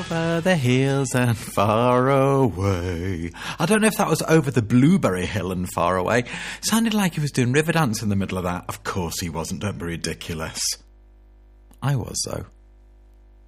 over the hills and far away. I don't know if that was over the blueberry hill and far away. Sounded like he was doing Riverdance in the middle of that. Of course he wasn't, don't be ridiculous. I was, though.